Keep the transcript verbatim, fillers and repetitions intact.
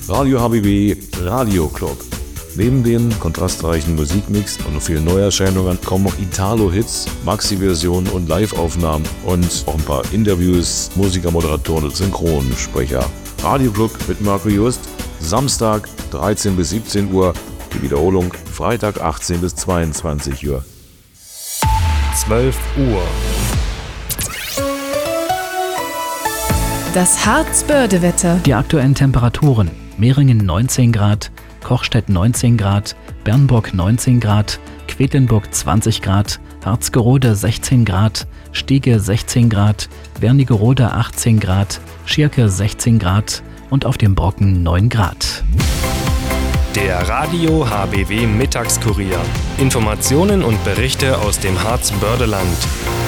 Radio H B W Radio Club. Neben den kontrastreichen Musikmix und vielen Neuerscheinungen kommen noch Italo-Hits, Maxi-Versionen und Live-Aufnahmen und auch ein paar Interviews, Musiker, Moderatoren und Synchronsprecher. Radio Club mit Marco Just, Samstag dreizehn bis siebzehn Uhr, die Wiederholung Freitag achtzehn bis zweiundzwanzig Uhr. zwölf Uhr. Das Harz-Börde-Wetter. Die aktuellen Temperaturen: Mehringen neunzehn Grad, Kochstedt neunzehn Grad, Bernburg neunzehn Grad, Quedlinburg zwanzig Grad, Harzgerode sechzehn Grad, Stiege sechzehn Grad, Wernigerode achtzehn Grad, Schierke sechzehn Grad und auf dem Brocken neun Grad. Der Radio H B W Mittagskurier. Informationen und Berichte aus dem Harz-Bördeland.